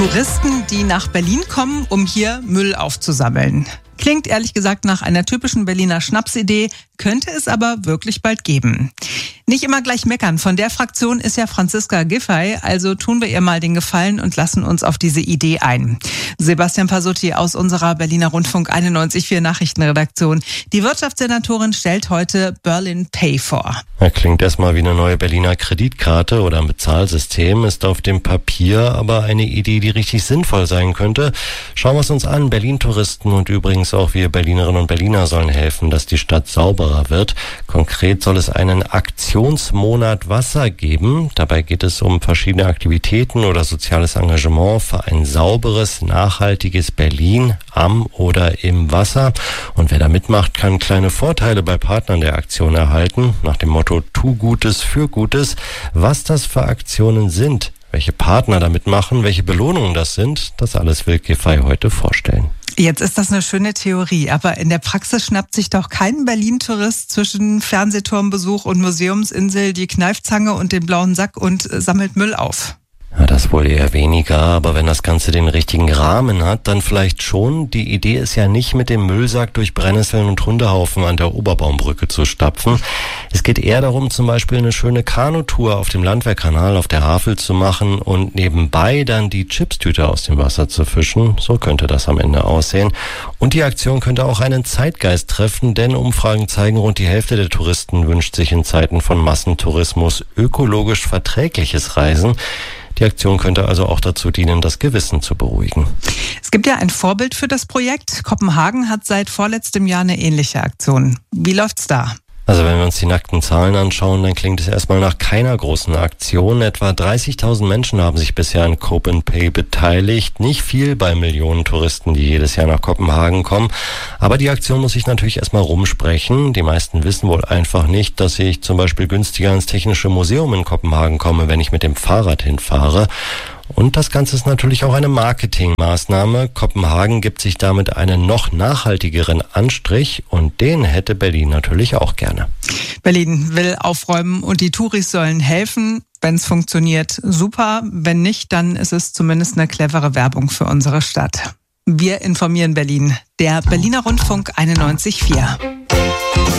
Touristen, die nach Berlin kommen, um hier Müll aufzusammeln. Klingt ehrlich gesagt nach einer typischen Berliner Schnapsidee, könnte es aber wirklich bald geben. Nicht immer gleich meckern. Von der Fraktion ist ja Franziska Giffey, also tun wir ihr mal den Gefallen und lassen uns auf diese Idee ein. Sebastian Pasutti aus unserer Berliner Rundfunk 91.4 Nachrichtenredaktion. Die Wirtschaftssenatorin stellt heute Berlin Pay vor. Klingt erstmal wie eine neue Berliner Kreditkarte oder ein Bezahlsystem, ist auf dem Papier aber eine Idee, die richtig sinnvoll sein könnte. Schauen wir es uns an. Berlin-Touristen und übrigens auch wir Berlinerinnen und Berliner sollen helfen, dass die Stadt sauberer wird. Konkret soll es einen Aktionsmonat Wasser geben. Dabei geht es um verschiedene Aktivitäten oder soziales Engagement für ein sauberes, nachhaltiges Berlin am oder im Wasser. Und wer da mitmacht, kann kleine Vorteile bei Partnern der Aktion erhalten. Nach dem Motto Tu Gutes für Gutes. Was das für Aktionen sind, welche Partner damit machen, welche Belohnungen das sind, das alles will Giffey heute vorstellen. Jetzt ist das eine schöne Theorie, aber in der Praxis schnappt sich doch kein Berlin-Tourist zwischen Fernsehturmbesuch und Museumsinsel die Kneifzange und den blauen Sack und sammelt Müll auf. Ja, das wohl eher weniger, aber wenn das Ganze den richtigen Rahmen hat, dann vielleicht schon. Die Idee ist ja nicht, mit dem Müllsack durch Brennnesseln und Hundehaufen an der Oberbaumbrücke zu stapfen. Es geht eher darum, zum Beispiel eine schöne Kanutour auf dem Landwehrkanal auf der Havel zu machen und nebenbei dann die Chipstüte aus dem Wasser zu fischen. So könnte das am Ende aussehen. Und die Aktion könnte auch einen Zeitgeist treffen, denn Umfragen zeigen, rund die Hälfte der Touristen wünscht sich in Zeiten von Massentourismus ökologisch verträgliches Reisen. Die Aktion könnte also auch dazu dienen, das Gewissen zu beruhigen. Es gibt ja ein Vorbild für das Projekt. Kopenhagen hat seit vorletztem Jahr eine ähnliche Aktion. Wie läuft's da? Also wenn wir uns die nackten Zahlen anschauen, dann klingt es erstmal nach keiner großen Aktion. Etwa 30.000 Menschen haben sich bisher an Cope & Pay beteiligt. Nicht viel bei Millionen Touristen, die jedes Jahr nach Kopenhagen kommen. Aber die Aktion muss sich natürlich erstmal rumsprechen. Die meisten wissen wohl einfach nicht, dass ich zum Beispiel günstiger ins Technische Museum in Kopenhagen komme, wenn ich mit dem Fahrrad hinfahre. Und das Ganze ist natürlich auch eine Marketingmaßnahme. Kopenhagen gibt sich damit einen noch nachhaltigeren Anstrich und den hätte Berlin natürlich auch gerne. Berlin will aufräumen und die Touris sollen helfen. Wenn es funktioniert, super. Wenn nicht, dann ist es zumindest eine clevere Werbung für unsere Stadt. Wir informieren Berlin. Der Berliner Rundfunk 91.4.